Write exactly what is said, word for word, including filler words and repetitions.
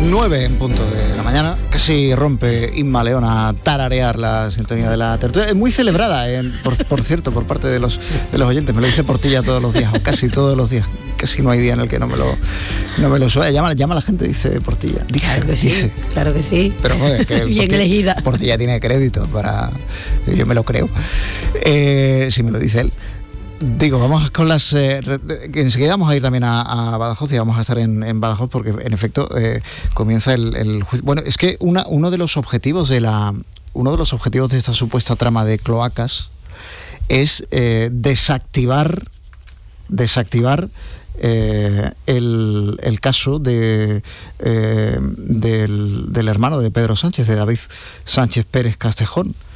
nueve en punto de la mañana, casi rompe Inma León a tararear la sintonía de la tertulia. Es muy celebrada, eh, por, por cierto, por parte de los, de los oyentes. Me lo dice Portilla todos los días, o casi todos los días. Casi no hay día en el que no me lo, no me lo suene. Llama, llama a la gente, dice Portilla. Dice, claro que dice. sí, claro que sí. Pero joder, que bien Portilla, elegida. Portilla tiene crédito para... Yo me lo creo. Eh, si me lo dice él. Digo, vamos con las... Eh, que enseguida vamos a ir también a, a Badajoz, y vamos a estar en, en Badajoz porque, en efecto, eh, comienza el, el juicio. Bueno, es que una, uno de los objetivos de la... Uno de los objetivos de esta supuesta trama de cloacas es eh, desactivar... Desactivar... Eh, el, el caso de, eh, del, del hermano de Pedro Sánchez, de David Sánchez Pérez Castejón,